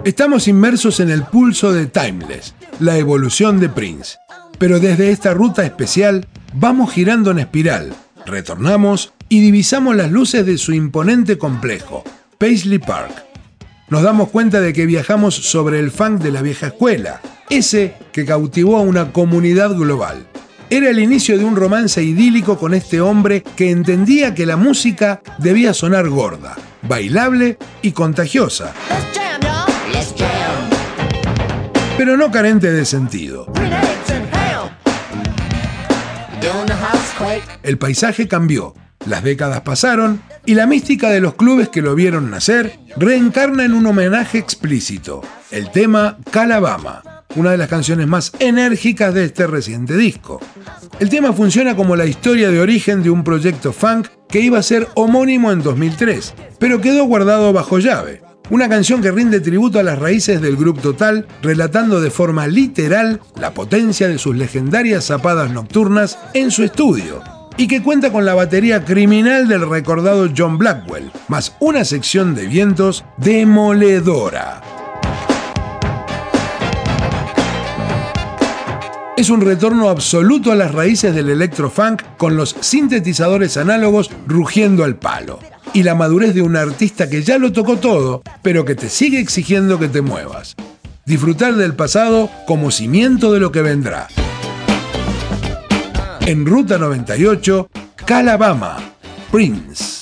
Estamos inmersos en el pulso de Timeless, la evolución de Prince. Pero desde esta ruta especial vamos girando en espiral, retornamos y divisamos las luces de su imponente complejo, Paisley Park. Nos damos cuenta de que viajamos sobre el funk de la vieja escuela, ese que cautivó a una comunidad global. Era el inicio de un romance idílico con este hombre que entendía que la música debía sonar gorda, bailable y contagiosa, pero no carente de sentido. El paisaje cambió, las décadas pasaron y la mística de los clubes que lo vieron nacer reencarna en un homenaje explícito, el tema Calabama, una de las canciones más enérgicas de este reciente disco. El tema funciona como la historia de origen de un proyecto funk que iba a ser homónimo en 2003, pero quedó guardado bajo llave. Una canción que rinde tributo a las raíces del Group Total, relatando de forma literal la potencia de sus legendarias zapadas nocturnas en su estudio, y que cuenta con la batería criminal del recordado John Blackwell, más una sección de vientos demoledora. Es un retorno absoluto a las raíces del electrofunk con los sintetizadores análogos rugiendo al palo. Y la madurez de un artista que ya lo tocó todo, pero que te sigue exigiendo que te muevas. Disfrutar del pasado como cimiento de lo que vendrá. En Ruta 98, Calabama, Prince.